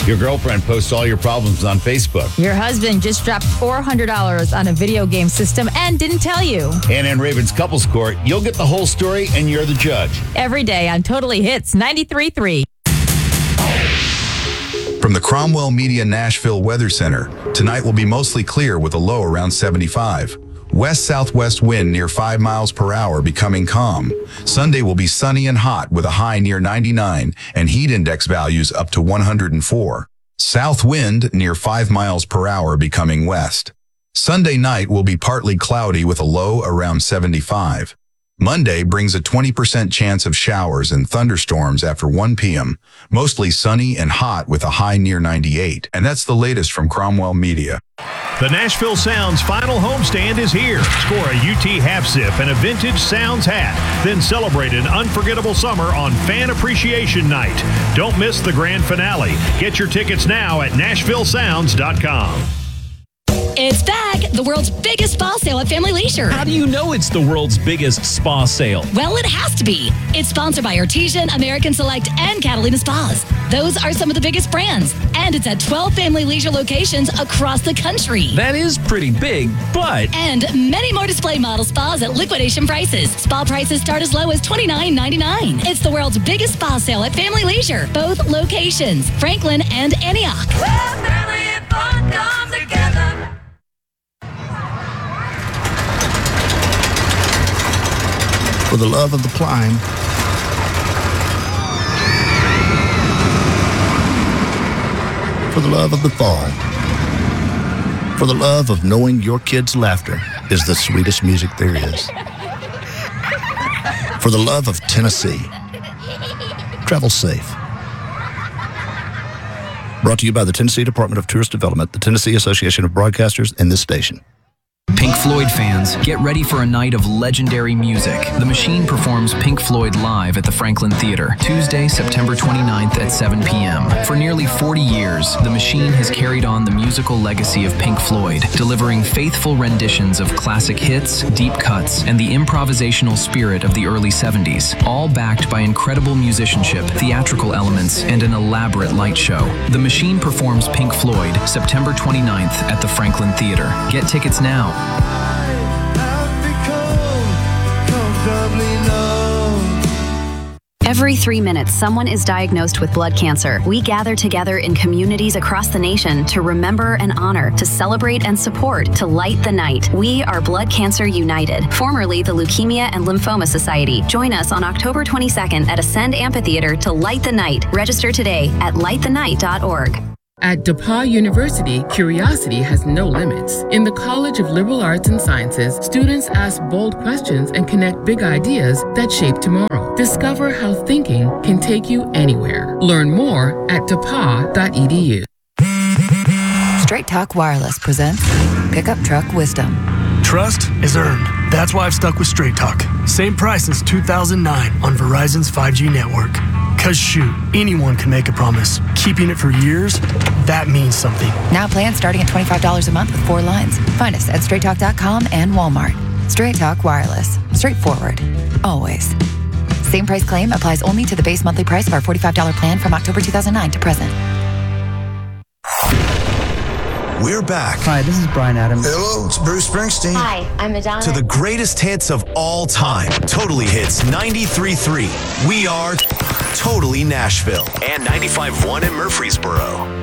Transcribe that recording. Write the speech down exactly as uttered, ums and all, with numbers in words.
Your girlfriend posts all your problems on Facebook. Your husband just dropped four hundred dollars on a video game system and didn't tell you. And in Raven's Couples Court, you'll get the whole story and you're the judge. Every day on Totally Hits ninety-three point three. From the Cromwell Media Nashville Weather Center, tonight will be mostly clear with a low around seventy-five. West-southwest wind near five miles per hour becoming calm. Sunday will be sunny and hot with a high near ninety-nine and heat index values up to one hundred four. South wind near five miles per hour becoming west. Sunday night will be partly cloudy with a low around seventy-five. Monday brings a twenty percent chance of showers and thunderstorms after one p.m., mostly sunny and hot with a high near ninety-eight. And that's the latest from Cromwell Media. The Nashville Sounds final homestand is here. Score a U T half zip and a vintage Sounds hat. Then celebrate an unforgettable summer on Fan Appreciation Night. Don't miss the grand finale. Get your tickets now at nashville sounds dot com. It's back, the world's biggest spa sale at Family Leisure. How do you know it's the world's biggest spa sale? Well, it has to be. It's sponsored by Artesian, American Select, and Catalina Spas. Those are some of the biggest brands. And it's at twelve Family Leisure locations across the country. That is pretty big, but... And many more display model spas at liquidation prices. Spa prices start as low as twenty-nine ninety-nine. It's the world's biggest spa sale at Family Leisure. Both locations, Franklin and Antioch. Well, family and fun come together. For the love of the climb, for the love of the fall, for the love of knowing your kids' laughter is the sweetest music there is, for the love of Tennessee. Travel safe. Brought to you by the Tennessee Department of Tourist Development, the Tennessee Association of Broadcasters, and this station. Pink Floyd fans, get ready for a night of legendary music. The Machine performs Pink Floyd live at the Franklin Theater, Tuesday, September twenty-ninth at seven p.m. For nearly forty years, The Machine has carried on the musical legacy of Pink Floyd, delivering faithful renditions of classic hits, deep cuts, and the improvisational spirit of the early seventies, all backed by incredible musicianship, theatrical elements, and an elaborate light show. The Machine performs Pink Floyd, September twenty-ninth at the Franklin Theater. Get tickets now. Every three minutes, someone is diagnosed with blood cancer. We gather together in communities across the nation to remember and honor, to celebrate and support, to light the night. We are Blood Cancer United, formerly the Leukemia and Lymphoma Society. Join us on October twenty-second at Ascend Amphitheater to light the night. Register today at light the night dot org. At DePauw University, curiosity has no limits. In the College of Liberal Arts and Sciences, students ask bold questions and connect big ideas that shape tomorrow. Discover how thinking can take you anywhere. Learn more at depaw dot e d u. Straight Talk Wireless presents Pickup Truck Wisdom. Trust is earned. That's why I've stuck with Straight Talk. Same price since two thousand nine on Verizon's five G network. Cause shoot, anyone can make a promise. Keeping it for years, that means something. Now plans starting at twenty-five dollars a month with four lines. Find us at straight talk dot com and Walmart. Straight Talk Wireless. Straightforward. Always. Same price claim applies only to the base monthly price of our forty-five dollars plan from October two thousand nine to present. We're back. Hi, this is Brian Adams. Hello, it's Bruce Springsteen. Hi, I'm Madonna. To the greatest hits of all time. Totally Hits ninety-three point three. We are Totally Nashville. And ninety-five point one in Murfreesboro.